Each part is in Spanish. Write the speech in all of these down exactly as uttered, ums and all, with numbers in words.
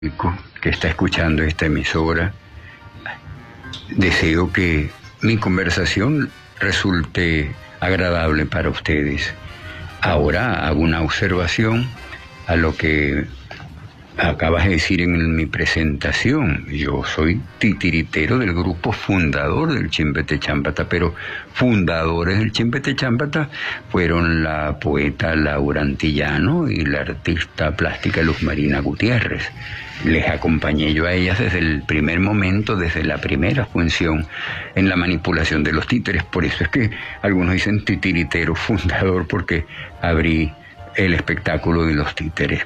que está escuchando esta emisora. Deseo que mi conversación resulte agradable para ustedes. Ahora hago una observación a lo que acabas de decir en mi presentación. Yo soy titiritero del grupo fundador del Chimbete Chámpata, pero fundadores del Chimbete Chámpata fueron la poeta Laura Antillano y la artista plástica Luz Marina Gutiérrez. Les acompañé yo a ellas desde el primer momento, desde la primera función en la manipulación de los títeres. Por eso es que algunos dicen titiritero fundador, porque abrí el espectáculo de los títeres.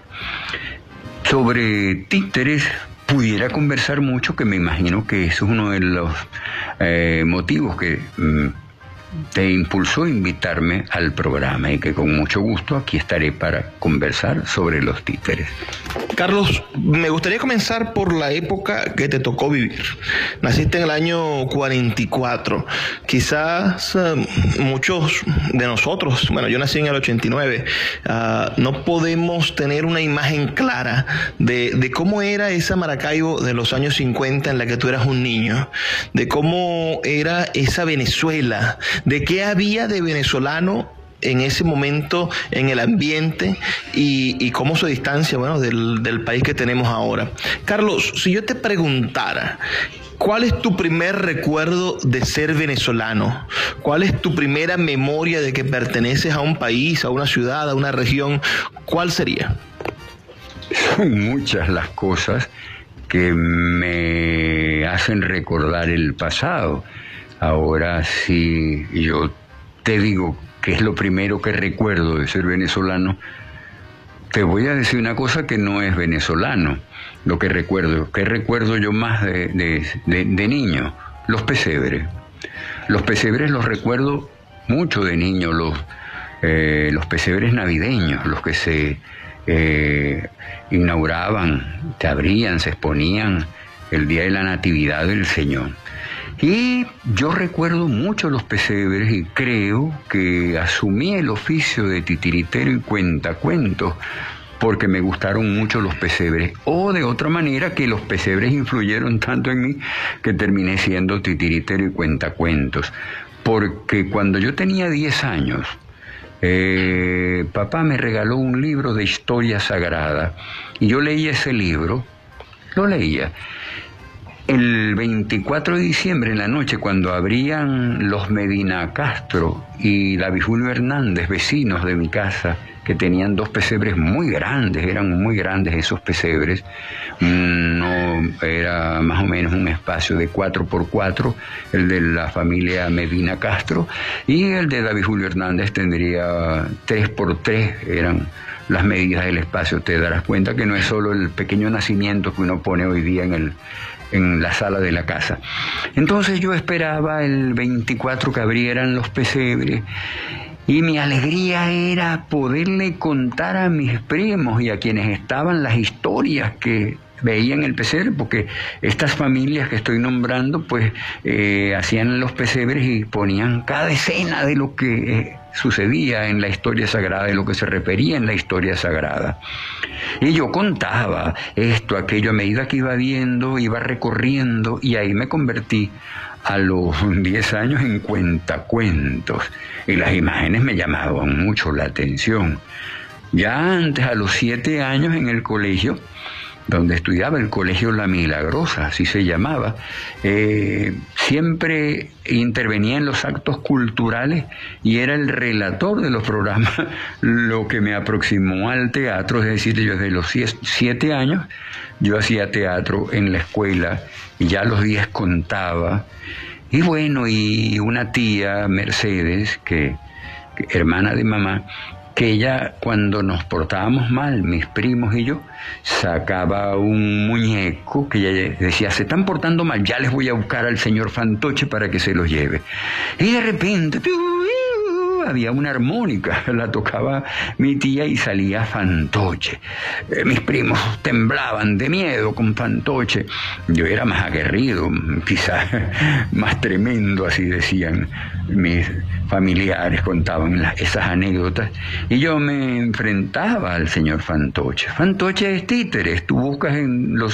Sobre títeres pudiera conversar mucho, que me imagino que eso es uno de los eh, motivos que mm, te impulsó a invitarme al programa, y que con mucho gusto aquí estaré para conversar sobre los títeres. Carlos, me gustaría comenzar por la época que te tocó vivir. Naciste en el año cuarenta y cuatro. Quizás uh, muchos de nosotros, bueno, yo nací en el ochenta y nueve, uh, no podemos tener una imagen clara de, de cómo era esa Maracaibo de los años cincuenta en la que tú eras un niño, de cómo era esa Venezuela, de qué había de venezolano en ese momento en el ambiente y, y cómo se distancia, bueno, del, del país que tenemos ahora. Carlos, si yo te preguntara, ¿cuál es tu primer recuerdo de ser venezolano? ¿Cuál es tu primera memoria de que perteneces a un país, a una ciudad, a una región? ¿Cuál sería? Son muchas las cosas que me hacen recordar el pasado. Ahora, si yo te digo que es lo primero que recuerdo de ser venezolano, te voy a decir una cosa que no es venezolano. Lo que recuerdo, ¿qué recuerdo yo más de, de, de, de niño? Los pesebres. Los pesebres los recuerdo mucho de niño, los, eh, los pesebres navideños, los que se eh, inauguraban, se abrían, se exponían el día de la Natividad del Señor. Y yo recuerdo mucho los pesebres y creo que asumí el oficio de titiritero y cuentacuentos porque me gustaron mucho los pesebres, o de otra manera que los pesebres influyeron tanto en mí que terminé siendo titiritero y cuentacuentos. Porque cuando yo tenía diez años, eh, papá me regaló un libro de historia sagrada y yo leía ese libro, lo leía. El veinticuatro de diciembre en la noche, cuando abrían los Medina Castro y David Julio Hernández, vecinos de mi casa, que tenían dos pesebres muy grandes, eran muy grandes esos pesebres, no era más o menos un espacio de cuatro por cuatro, el de la familia Medina Castro, y el de David Julio Hernández tendría tres por tres, eran las medidas del espacio. Te darás cuenta que no es solo el pequeño nacimiento que uno pone hoy día en el en la sala de la casa. Entonces yo esperaba el veinticuatro que abrieran los pesebres y mi alegría era poderle contar a mis primos y a quienes estaban las historias que veían el pesebre, porque estas familias que estoy nombrando pues eh, hacían los pesebres y ponían cada escena de lo que eh, sucedía en la historia sagrada, de lo que se refería en la historia sagrada. Y yo contaba esto, aquello, a medida que iba viendo, iba recorriendo, y ahí me convertí a los diez años en cuentacuentos, y las imágenes me llamaban mucho la atención. Ya antes, a los siete años en el colegio, donde estudiaba, el Colegio La Milagrosa, así se llamaba, eh, siempre intervenía en los actos culturales y era el relator de los programas, lo que me aproximó al teatro. Es decir, yo desde los siete años yo hacía teatro en la escuela y ya a los diez contaba. Y bueno, y una tía, Mercedes, que, que hermana de mamá, que ella, cuando nos portábamos mal, mis primos y yo, sacaba un muñeco que ella decía, se están portando mal, ya les voy a buscar al señor Fantoche para que se los lleve. Y de repente, arriba había una armónica, la tocaba mi tía y salía fantoche. Eh, mis primos temblaban de miedo con fantoche. Yo era más aguerrido, quizás más tremendo, así decían mis familiares, contaban las, esas anécdotas, y yo me enfrentaba al señor fantoche. Fantoche es títeres, tú buscas en los